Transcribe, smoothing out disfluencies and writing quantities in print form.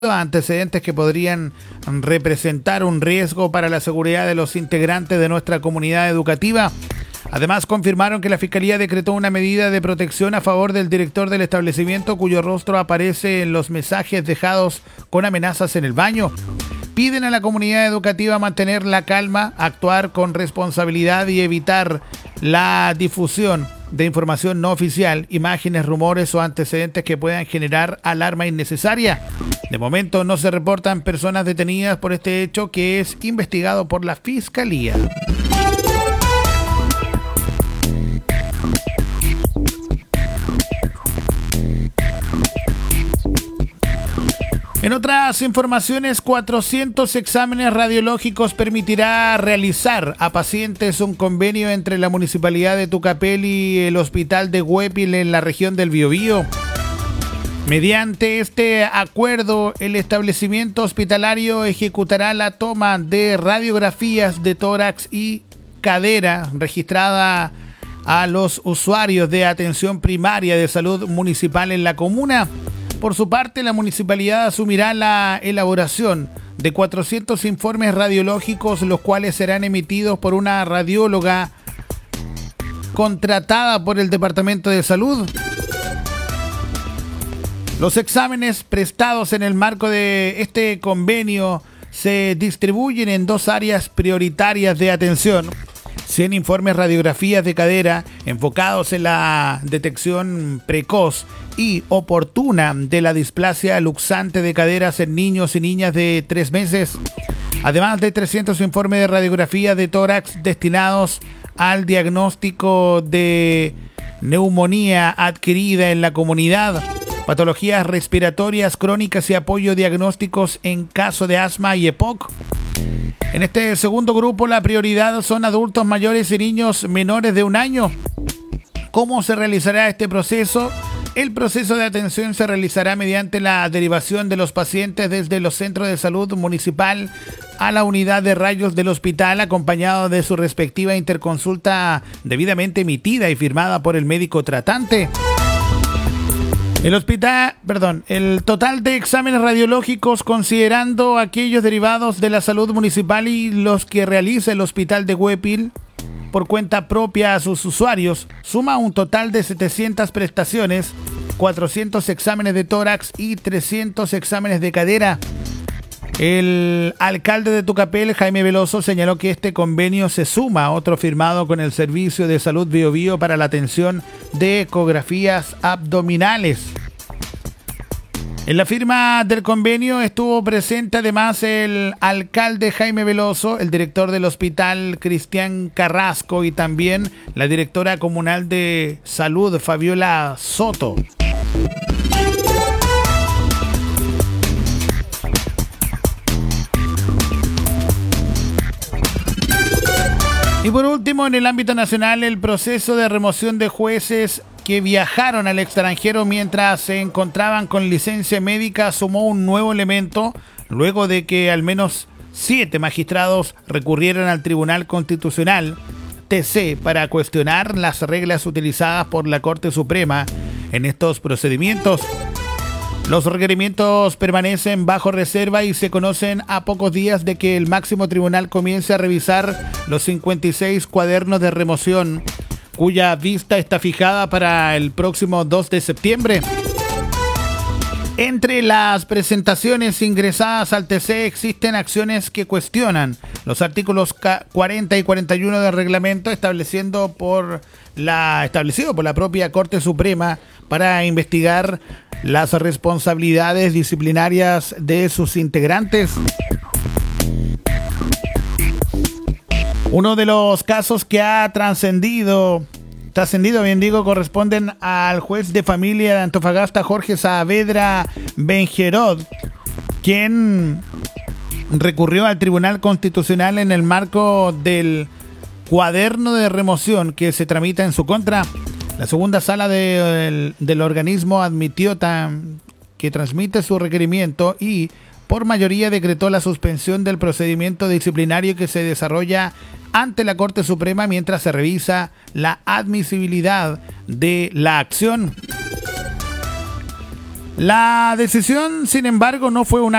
antecedentes que podrían representar un riesgo para la seguridad de los integrantes de nuestra comunidad educativa. Además, confirmaron que la Fiscalía decretó una medida de protección a favor del director del establecimiento cuyo rostro aparece en los mensajes dejados con amenazas en el baño. Piden a la comunidad educativa mantener la calma, actuar con responsabilidad y evitar la difusión de información no oficial, imágenes, rumores o antecedentes que puedan generar alarma innecesaria. De momento no se reportan personas detenidas por este hecho, que es investigado por la Fiscalía. En otras informaciones, 400 exámenes radiológicos permitirá realizar a pacientes un convenio entre la Municipalidad de Tucapel y el Hospital de Güépil en la región del Biobío. Mediante este acuerdo, el establecimiento hospitalario ejecutará la toma de radiografías de tórax y cadera registrada a los usuarios de atención primaria de salud municipal en la comuna. Por su parte, la municipalidad asumirá la elaboración de 400 informes radiológicos, los cuales serán emitidos por una radióloga contratada por el Departamento de Salud. Los exámenes prestados en el marco de este convenio se distribuyen en dos áreas prioritarias de atención. 100 informes radiografías de cadera enfocados en la detección precoz y oportuna de la displasia luxante de caderas en niños y niñas de 3 meses. Además de 300 informes de radiografía de tórax destinados al diagnóstico de neumonía adquirida en la comunidad, patologías respiratorias crónicas y apoyo diagnósticos en caso de asma y EPOC. En este segundo grupo, la prioridad son adultos mayores y niños menores de 1 año. ¿Cómo se realizará este proceso? El proceso de atención se realizará mediante la derivación de los pacientes desde los centros de salud municipal a la unidad de rayos del hospital, acompañado de su respectiva interconsulta debidamente emitida y firmada por el médico tratante. El total de exámenes radiológicos, considerando aquellos derivados de la salud municipal y los que realiza el Hospital de Güépil por cuenta propia a sus usuarios, suma un total de 700 prestaciones, 400 exámenes de tórax y 300 exámenes de cadera. El alcalde de Tucapel, Jaime Veloso, señaló que este convenio se suma a otro firmado con el Servicio de Salud Biobío para la atención de ecografías abdominales. En la firma del convenio estuvo presente además el alcalde Jaime Veloso, el director del hospital Cristian Carrasco y también la directora comunal de salud Fabiola Soto. Y por último, en el ámbito nacional, el proceso de remoción de jueces que viajaron al extranjero mientras se encontraban con licencia médica sumó un nuevo elemento luego de que al menos 7 magistrados recurrieron al Tribunal Constitucional, TC, para cuestionar las reglas utilizadas por la Corte Suprema en estos procedimientos. Los requerimientos permanecen bajo reserva y se conocen a pocos días de que el máximo tribunal comience a revisar los 56 cuadernos de remoción, cuya vista está fijada para el próximo 2 de septiembre. Entre las presentaciones ingresadas al TC existen acciones que cuestionan los artículos 40 y 41 del reglamento establecido por la propia Corte Suprema para investigar las responsabilidades disciplinarias de sus integrantes. Uno de los casos que ha trascendido, corresponden al juez de familia de Antofagasta, Jorge Saavedra Benjerot, quien recurrió al Tribunal Constitucional en el marco del cuaderno de remoción que se tramita en su contra. La segunda sala del organismo admitió que transmite su requerimiento y por mayoría decretó la suspensión del procedimiento disciplinario que se desarrolla ante la Corte Suprema mientras se revisa la admisibilidad de la acción. La decisión, sin embargo, no fue una